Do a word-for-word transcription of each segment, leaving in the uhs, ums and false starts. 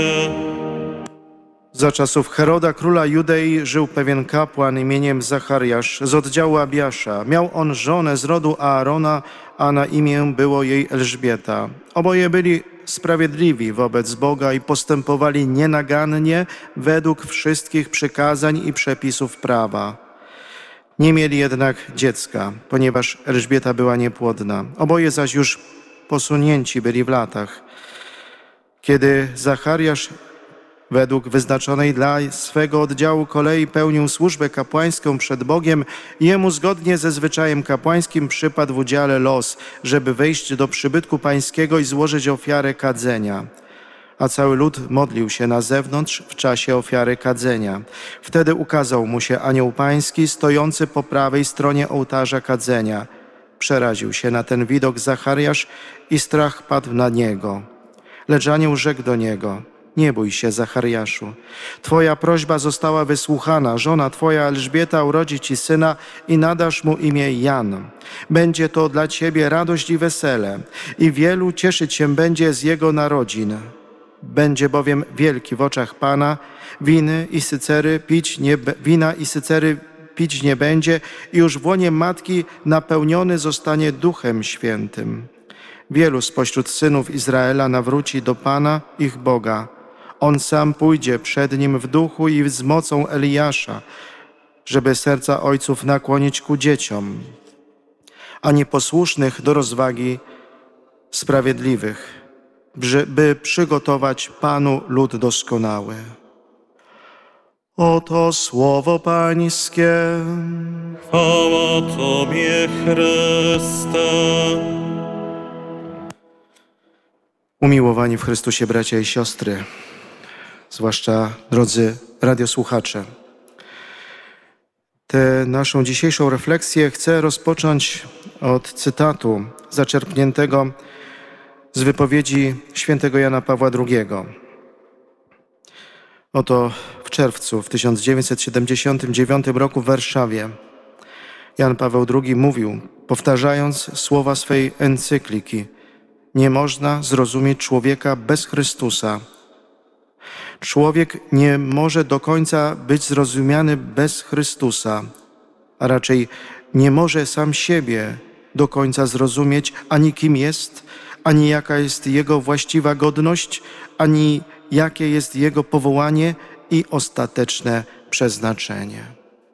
Za czasów Heroda, króla Judei, żył pewien kapłan imieniem Zachariasz z oddziału Abiasza. Miał on żonę z rodu Aarona, a na imię było jej Elżbieta. Oboje byli sprawiedliwi wobec Boga i postępowali nienagannie według wszystkich przykazań i przepisów prawa. Nie mieli jednak dziecka, ponieważ Elżbieta była niepłodna. Oboje zaś już posunięci byli w latach. Kiedy Zachariasz według wyznaczonej dla swego oddziału kolei pełnił służbę kapłańską przed Bogiem, jemu zgodnie ze zwyczajem kapłańskim przypadł w udziale los, żeby wejść do przybytku pańskiego i złożyć ofiarę kadzenia. A cały lud modlił się na zewnątrz w czasie ofiary kadzenia. Wtedy ukazał mu się anioł pański stojący po prawej stronie ołtarza kadzenia. Przeraził się na ten widok Zachariasz i strach padł na niego. Lecz anioł rzekł do niego: nie bój się, Zachariaszu. Twoja prośba została wysłuchana. Żona twoja Elżbieta urodzi ci syna i nadasz mu imię Jan. Będzie to dla ciebie radość i wesele i wielu cieszyć się będzie z jego narodzin. Będzie bowiem wielki w oczach Pana, winy i sycery pić nie, wina i sycery pić nie będzie i już w łonie matki napełniony zostanie Duchem Świętym. Wielu spośród synów Izraela nawróci do Pana, ich Boga. On sam pójdzie przed nim w duchu i z mocą Eliasza, żeby serca ojców nakłonić ku dzieciom, a nieposłusznych do rozwagi sprawiedliwych, by przygotować Panu lud doskonały. Oto słowo Pańskie. Chwała Tobie, Chryste. Umiłowani w Chrystusie bracia i siostry, zwłaszcza drodzy radiosłuchacze. Tę naszą dzisiejszą refleksję chcę rozpocząć od cytatu zaczerpniętego z wypowiedzi świętego Jana Pawła drugiego. Oto w czerwcu w tysiąc dziewięćset siedemdziesiątym dziewiątym roku w Warszawie Jan Paweł drugi mówił, powtarzając słowa swej encykliki: nie można zrozumieć człowieka bez Chrystusa. Człowiek nie może do końca być zrozumiany bez Chrystusa, a raczej nie może sam siebie do końca zrozumieć, ani kim jest, ani jaka jest jego właściwa godność, ani jakie jest jego powołanie i ostateczne przeznaczenie.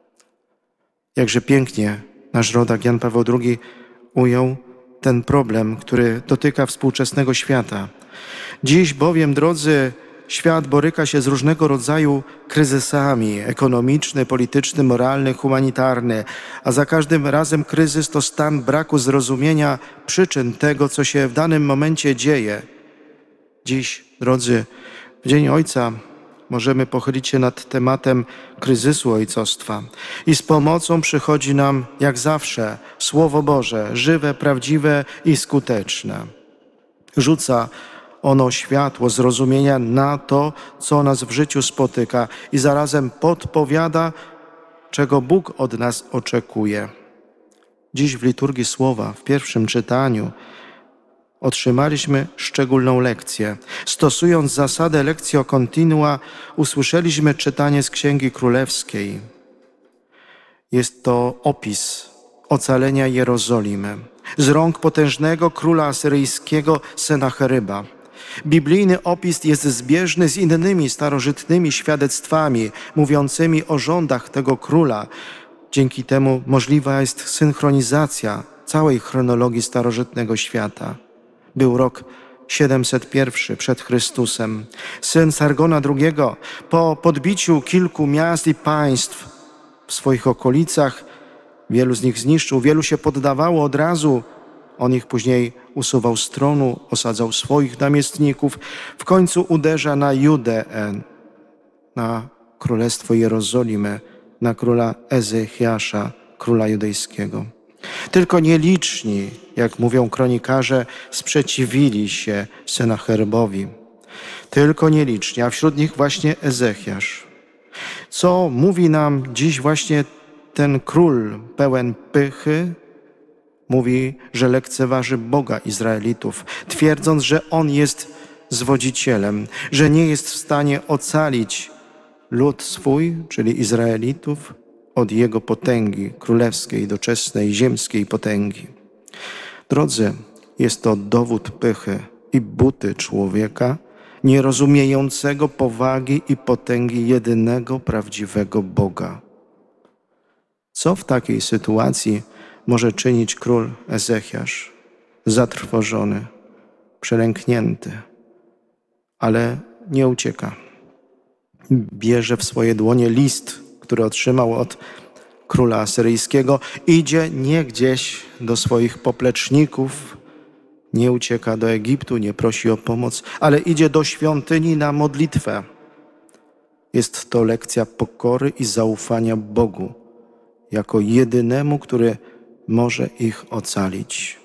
Jakże pięknie nasz rodak Jan Paweł drugi ujął ten problem, który dotyka współczesnego świata. Dziś bowiem, drodzy, świat boryka się z różnego rodzaju kryzysami: ekonomiczny, polityczny, moralny, humanitarny, a za każdym razem kryzys to stan braku zrozumienia przyczyn tego, co się w danym momencie dzieje. Dziś, drodzy, w Dzień Ojca możemy pochylić się nad tematem kryzysu ojcostwa i z pomocą przychodzi nam, jak zawsze, Słowo Boże, żywe, prawdziwe i skuteczne. Rzuca ono światło zrozumienia na to, co nas w życiu spotyka i zarazem podpowiada, czego Bóg od nas oczekuje. Dziś w liturgii Słowa, w pierwszym czytaniu, otrzymaliśmy szczególną lekcję. Stosując zasadę lectio continua, usłyszeliśmy czytanie z Księgi Królewskiej. Jest to opis ocalenia Jerozolimy z rąk potężnego króla asyryjskiego Senacheryba. Biblijny opis jest zbieżny z innymi starożytnymi świadectwami mówiącymi o rządach tego króla. Dzięki temu możliwa jest synchronizacja całej chronologii starożytnego świata. Był rok siedemset jeden przed Chrystusem. Syn Sargona drugiego po podbiciu kilku miast i państw w swoich okolicach, wielu z nich zniszczył, wielu się poddawało od razu. On ich później usuwał z tronu, osadzał swoich namiestników. W końcu uderza na Judeę, na królestwo Jerozolimy, na króla Ezechiasza, króla judejskiego. Tylko nieliczni, jak mówią kronikarze, sprzeciwili się Senacherybowi. Tylko nieliczni, a wśród nich właśnie Ezechiasz. Co mówi nam dziś właśnie ten król pełen pychy? Mówi, że lekceważy Boga Izraelitów, twierdząc, że On jest zwodzicielem, że nie jest w stanie ocalić lud swój, czyli Izraelitów, od jego potęgi królewskiej, doczesnej, ziemskiej potęgi. Drodzy, jest to dowód pychy i buty człowieka, nierozumiejącego powagi i potęgi jedynego prawdziwego Boga. Co w takiej sytuacji może czynić król Ezechiasz? Zatrwożony, przelęknięty, ale nie ucieka. Bierze w swoje dłonie list, który otrzymał od króla asyryjskiego, idzie nie gdzieś do swoich popleczników, nie ucieka do Egiptu, nie prosi o pomoc, ale idzie do świątyni na modlitwę. Jest to lekcja pokory i zaufania Bogu, jako jedynemu, który może ich ocalić.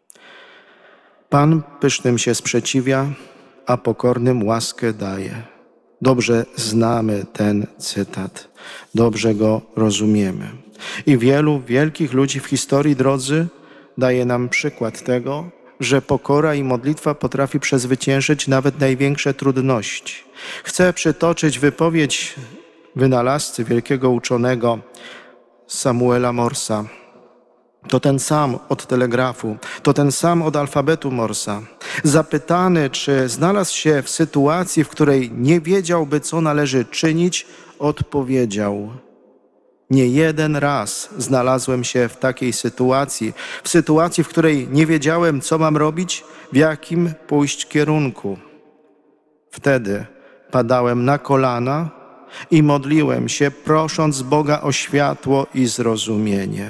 Pan pysznym się sprzeciwia, a pokornym łaskę daje. Dobrze znamy ten cytat, dobrze go rozumiemy. I wielu wielkich ludzi w historii, drodzy, daje nam przykład tego, że pokora i modlitwa potrafi przezwyciężyć nawet największe trudności. Chcę przytoczyć wypowiedź wynalazcy, wielkiego uczonego Samuela Morsa. To ten sam od telegrafu, to ten sam od alfabetu Morsa. Zapytany, czy znalazł się w sytuacji, w której nie wiedziałby, co należy czynić, odpowiedział: nie jeden raz znalazłem się w takiej sytuacji, w sytuacji, w której nie wiedziałem, co mam robić, w jakim pójść kierunku. Wtedy padałem na kolana i modliłem się, prosząc Boga o światło i zrozumienie.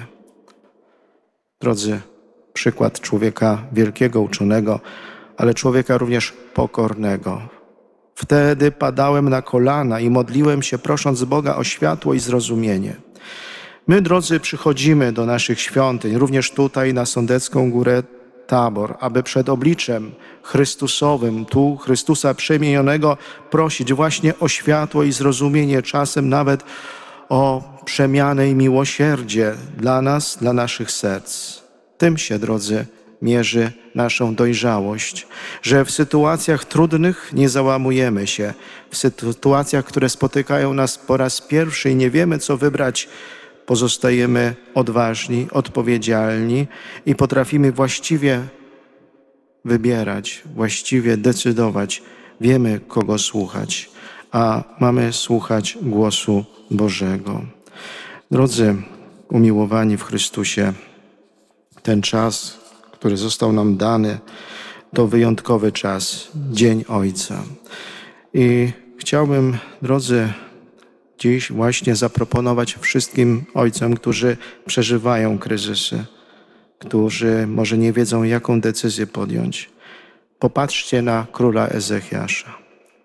Drodzy, przykład człowieka wielkiego, uczonego, ale człowieka również pokornego. Wtedy padałem na kolana i modliłem się, prosząc Boga o światło i zrozumienie. My, drodzy, przychodzimy do naszych świątyń, również tutaj na Sądecką Górę Tabor, aby przed obliczem Chrystusowym, tu Chrystusa przemienionego, prosić właśnie o światło i zrozumienie, czasem nawet o przemianę i miłosierdzie dla nas, dla naszych serc. Tym się, drodzy, mierzy naszą dojrzałość, że w sytuacjach trudnych nie załamujemy się, w sytuacjach, które spotykają nas po raz pierwszy i nie wiemy, co wybrać, pozostajemy odważni, odpowiedzialni i potrafimy właściwie wybierać, właściwie decydować. Wiemy, kogo słuchać, a mamy słuchać głosu Bożego. Drodzy umiłowani w Chrystusie, ten czas, który został nam dany, to wyjątkowy czas, Dzień Ojca. I chciałbym, drodzy, dziś właśnie zaproponować wszystkim ojcom, którzy przeżywają kryzysy, którzy może nie wiedzą, jaką decyzję podjąć. Popatrzcie na króla Ezechiasza.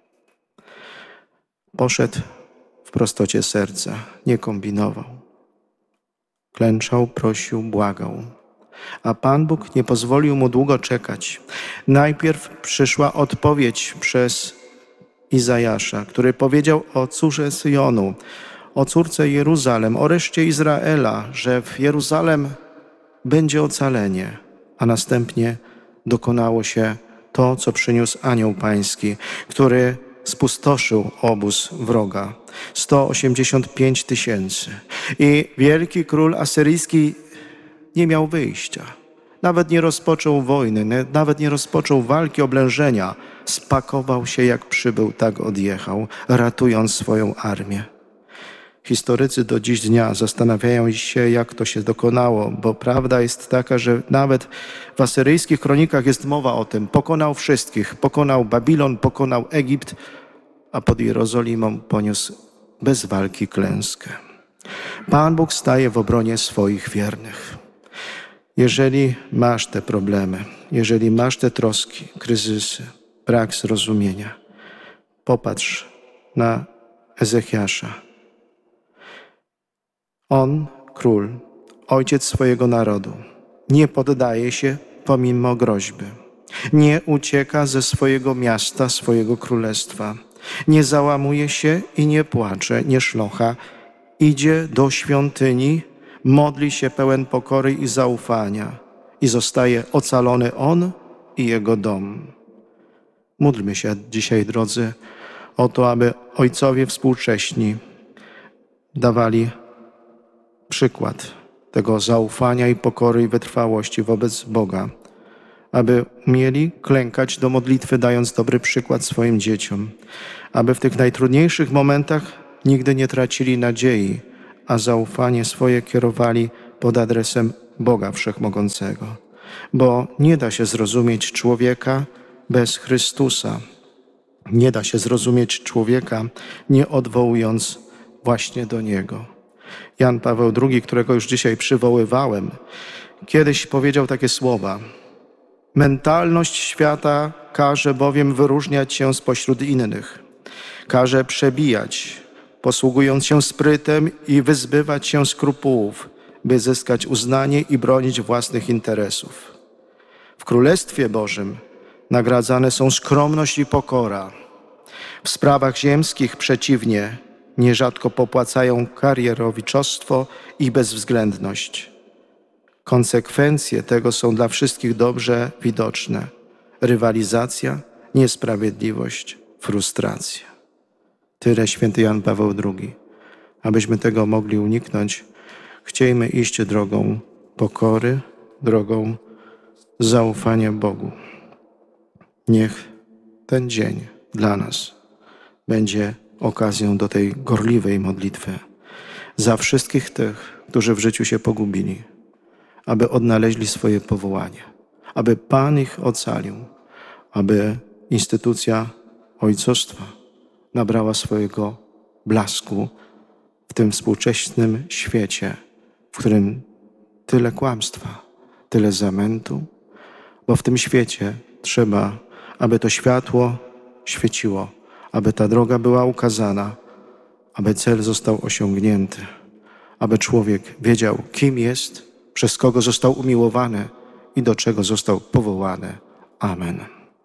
Poszedł w prostocie serca, nie kombinował. Klęczał, prosił, błagał. A Pan Bóg nie pozwolił mu długo czekać. Najpierw przyszła odpowiedź przez Izajasza, który powiedział o córze Syjonu, o córce Jeruzalem, o reszcie Izraela, że w Jeruzalem będzie ocalenie, a następnie dokonało się to, co przyniósł anioł pański, który spustoszył obóz wroga. sto osiemdziesiąt pięć tysięcy. I wielki król asyryjski nie miał wyjścia. Nawet nie rozpoczął wojny, nawet nie rozpoczął walki, oblężenia. Spakował się, jak przybył, tak odjechał, ratując swoją armię. Historycy do dziś dnia zastanawiają się, jak to się dokonało, bo prawda jest taka, że nawet w asyryjskich kronikach jest mowa o tym. Pokonał wszystkich, pokonał Babilon, pokonał Egipt, a pod Jerozolimą poniósł bez walki klęskę. Pan Bóg staje w obronie swoich wiernych. Jeżeli masz te problemy, jeżeli masz te troski, kryzysy, brak zrozumienia, popatrz na Ezechiasza. On, król, ojciec swojego narodu, nie poddaje się pomimo groźby. Nie ucieka ze swojego miasta, swojego królestwa. Nie załamuje się i nie płacze, nie szlocha. Idzie do świątyni, modli się pełen pokory i zaufania i zostaje ocalony on i jego dom. Módlmy się dzisiaj, drodzy, o to, aby ojcowie współcześni dawali przykład tego zaufania i pokory i wytrwałości wobec Boga, aby umieli klękać do modlitwy, dając dobry przykład swoim dzieciom, aby w tych najtrudniejszych momentach nigdy nie tracili nadziei, a zaufanie swoje kierowali pod adresem Boga Wszechmogącego. Bo nie da się zrozumieć człowieka bez Chrystusa. Nie da się zrozumieć człowieka, nie odwołując właśnie do Niego. Jan Paweł drugi, którego już dzisiaj przywoływałem, kiedyś powiedział takie słowa: mentalność świata każe bowiem wyróżniać się spośród innych. Każe przebijać, posługując się sprytem i wyzbywać się skrupułów, by zyskać uznanie i bronić własnych interesów. W Królestwie Bożym nagradzane są skromność i pokora. W sprawach ziemskich przeciwnie, nierzadko popłacają karierowiczostwo i bezwzględność. Konsekwencje tego są dla wszystkich dobrze widoczne. Rywalizacja, niesprawiedliwość, frustracja. Tyle święty Jan Paweł drugi. Abyśmy tego mogli uniknąć, chciejmy iść drogą pokory, drogą zaufania Bogu. Niech ten dzień dla nas będzie okazją do tej gorliwej modlitwy za wszystkich tych, którzy w życiu się pogubili, aby odnaleźli swoje powołanie, aby Pan ich ocalił, aby instytucja ojcostwa nabrała swojego blasku w tym współczesnym świecie, w którym tyle kłamstwa, tyle zamętu, bo w tym świecie trzeba, aby to światło świeciło, aby ta droga była ukazana, aby cel został osiągnięty, aby człowiek wiedział, kim jest, przez kogo został umiłowany i do czego został powołany. Amen.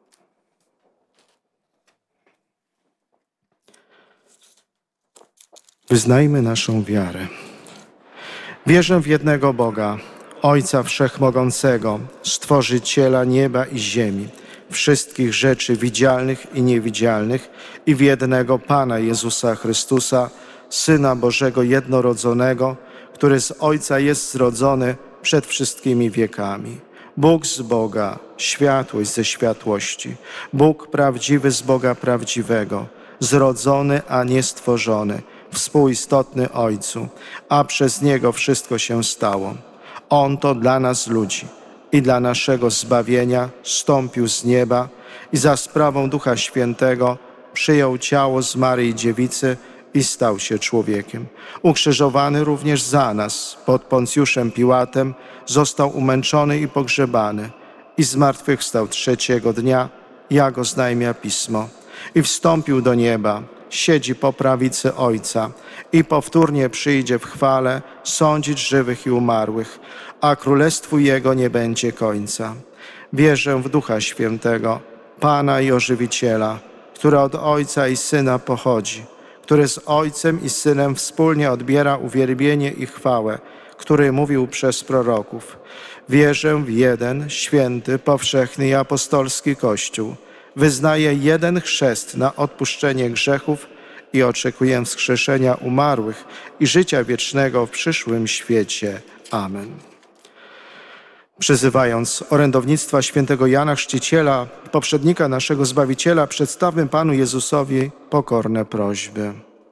Wyznajmy naszą wiarę. Wierzę w jednego Boga, Ojca Wszechmogącego, Stworzyciela nieba i ziemi, wszystkich rzeczy widzialnych i niewidzialnych, i w jednego Pana Jezusa Chrystusa, Syna Bożego jednorodzonego, który z Ojca jest zrodzony przed wszystkimi wiekami. Bóg z Boga, światłość ze światłości, Bóg prawdziwy z Boga prawdziwego, zrodzony, a nie stworzony, współistotny Ojcu, a przez Niego wszystko się stało. On to dla nas ludzi i dla naszego zbawienia stąpił z nieba i za sprawą Ducha Świętego przyjął ciało z Maryi Dziewicy i stał się człowiekiem. Ukrzyżowany również za nas pod Poncjuszem Piłatem, został umęczony i pogrzebany i zmartwychwstał trzeciego dnia, jak oznajmia Pismo, i wstąpił do nieba, siedzi po prawicy Ojca i powtórnie przyjdzie w chwale sądzić żywych i umarłych, a królestwu Jego nie będzie końca. Wierzę w Ducha Świętego, Pana i Ożywiciela, który od Ojca i Syna pochodzi, który z Ojcem i Synem wspólnie odbiera uwielbienie i chwałę, który mówił przez proroków. Wierzę w jeden, święty, powszechny i apostolski Kościół. Wyznaję jeden chrzest na odpuszczenie grzechów i oczekuję wskrzeszenia umarłych i życia wiecznego w przyszłym świecie. Amen. Przyzywając orędownictwa świętego Jana Chrzciciela, poprzednika naszego Zbawiciela, przedstawmy Panu Jezusowi pokorne prośby.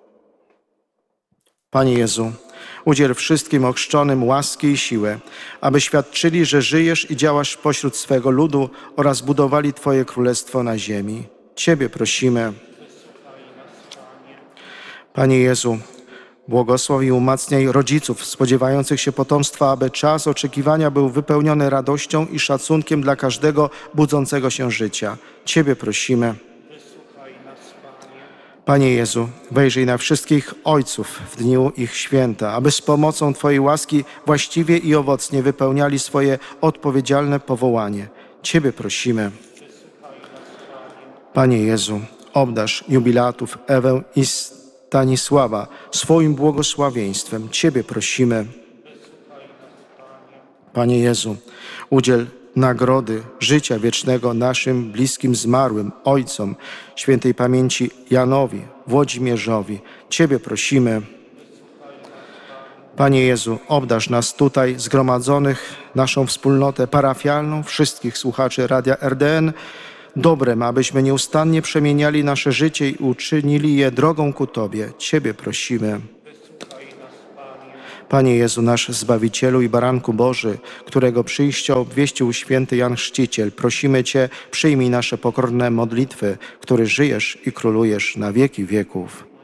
Panie Jezu, udziel wszystkim ochrzczonym łaski i siłę, aby świadczyli, że żyjesz i działasz pośród swego ludu oraz budowali Twoje królestwo na ziemi. Ciebie prosimy. Panie Jezu, błogosław i umacniaj rodziców spodziewających się potomstwa, aby czas oczekiwania był wypełniony radością i szacunkiem dla każdego budzącego się życia. Ciebie prosimy. Panie Jezu, wejrzyj na wszystkich ojców w dniu ich święta, aby z pomocą Twojej łaski właściwie i owocnie wypełniali swoje odpowiedzialne powołanie. Ciebie prosimy. Panie Jezu, obdarz jubilatów Ewę i Stanisława swoim błogosławieństwem. Ciebie prosimy. Panie Jezu, udziel nagrody życia wiecznego naszym bliskim zmarłym ojcom, świętej pamięci Janowi, Włodzimierzowi. Ciebie prosimy. Panie Jezu, obdarz nas tutaj zgromadzonych, naszą wspólnotę parafialną, wszystkich słuchaczy Radia R D N, dobrem, abyśmy nieustannie przemieniali nasze życie i uczynili je drogą ku Tobie. Ciebie prosimy. Panie Jezu, nasz Zbawicielu i Baranku Boży, którego przyjście obwieścił święty Jan Chrzciciel, prosimy Cię, przyjmij nasze pokorne modlitwy, który żyjesz i królujesz na wieki wieków.